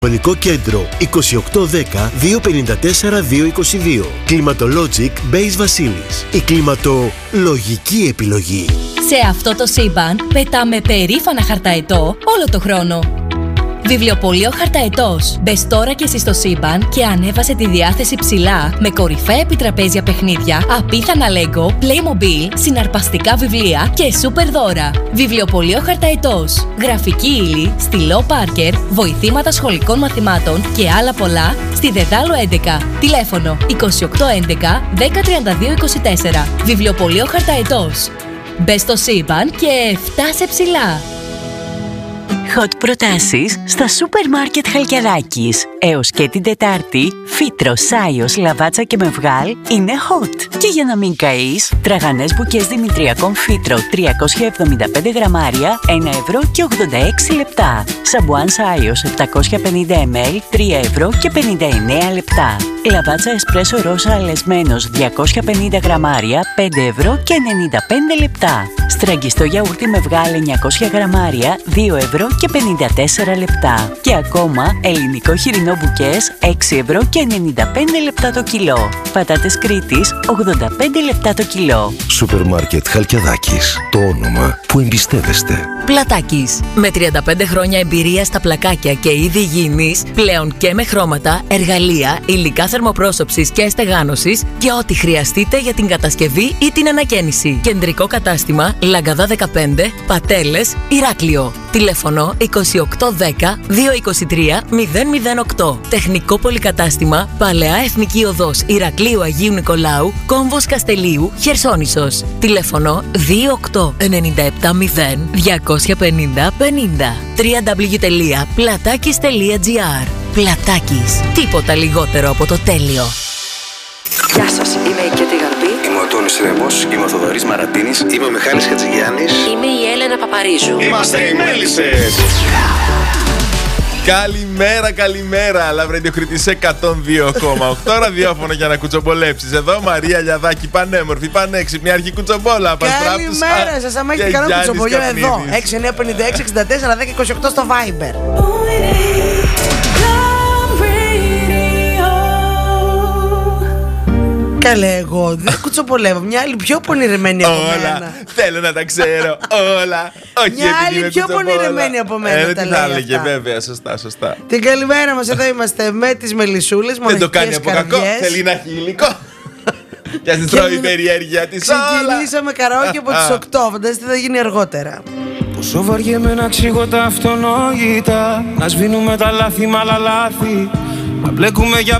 Τηλεφωνικό κέντρο 2810-254-222. Climatologic Base Βασίλης. Η κλιματολογική επιλογή. Σε αυτό το σύμπαν πετάμε περήφανα χαρταετό όλο το χρόνο. Βιβλιοπωλείο Χαρταετός. Μπες τώρα και εσύ στο σύμπαν και ανέβασε τη διάθεση ψηλά με κορυφαία επιτραπέζια παιχνίδια, απίθανα Lego, Playmobil, συναρπαστικά βιβλία και σούπερ δώρα. Βιβλιοπωλείο Χαρταετός. Γραφική ύλη, στυλό Πάρκερ, βοηθήματα σχολικών μαθημάτων και άλλα πολλά στη Δεδάλο 11. Τηλέφωνο 2811 103224. Βιβλιοπωλείο Χαρταετός. Μπες στο σύμπαν και φτάσε ψηλά. Hot προτάσεις στα σούπερ μάρκετ Χαλκιαδάκης. Έως και την Τετάρτη, φύτρο, σάιος, λαβάτσα και μευγάλ είναι hot. Και για να μην καείς, τραγανές μπουκές δημητριακών φύτρο 375 γραμμάρια, 1 ευρώ και 86 λεπτά. Σαμπουάν σάιος 750 ml, 3 ευρώ και 59 λεπτά. Λαβάτσα εσπρέσο ροζ αλεσμένος 250 γραμμάρια, 5 ευρώ και 95 λεπτά. Στραγγιστό γιαούρτι μευγάλ 900 γραμμάρια, 2 ευρώ και 54 λεπτά. Και ακόμα ελληνικό χοιρινό μπουκές 6 ευρώ και 95 λεπτά το κιλό. Πατάτες Κρήτης 85 λεπτά το κιλό. Σούπερ μάρκετ Χαλκιαδάκης. Το όνομα που εμπιστεύεστε. Πλατάκης. Με 35 χρόνια εμπειρία στα πλακάκια και είδη υγιεινής, πλέον και με χρώματα, εργαλεία, υλικά θερμοπρόσωψης και στεγάνωσης και ό,τι χρειαστείτε για την κατασκευή ή την ανακαίνιση. Κεντρικό κατάστημα Λαγκαδά 15, Πατέλες, Ηράκλειο. Τηλέφωνο 2810 223 008. Τεχνικό πολυκατάστημα Παλαιά Εθνική Οδός Ηρακλείου Αγίου Νικολάου, Κόμβος Καστελίου, Χερσόνησος. Τηλέφωνο 28970 250 50. www.platakis.gr. Πλατάκης. Τίποτα λιγότερο από το τέλειο. Γεια σας, είμαι η Κέτη Γαρμπή. Είμαι ο Τόνης Ρέμος. Είμαι ο Θοδωρής Μαρατίνης. Είμαι ο Μιχάλης Χατζηγιάννης. Είμαι η Έλενα Παπαρίζου. Είμαστε οι Μέλισσες. Καλημέρα, καλημέρα. Λαβρεντιοχρητής 102,8 ραδιόφωνο για να κουτσομπολέψεις. Εδώ Μαρία Λιαδάκη, πανέμορφη, πανέξυπνη, αρχή κουτσομπόλα. Καλημέρα σας, άμα έχετε κανένα κουτσομπολιό εδώ. 6956 64 10 28 στο Viber. Καλέ, εγώ δεν κουτσοπολεύω. Μια άλλη πιο πονηρεμένη από μένα. Όλα, θέλω να τα ξέρω. Όλα. Όχι, μια άλλη πιο πονηρεμένη από μένα. Τι θα έλεγε, βέβαια, σωστά, σωστά. Την καλημέρα μας, εδώ είμαστε με τις Μελισσούλες. Δεν το κάνει από κακό. Θέλει να έχει υλικό. Και ας τρώει η περιέργεια της. Ξεκινήσαμε καραόκι από τις 8. Φαντάζεστε θα γίνει αργότερα. Πόσο βαριέμαι να ξύγω τα αυτονόητα, να σβήνουμε τα λάθη μ' άλλα λάθη, να μπλέκουμε για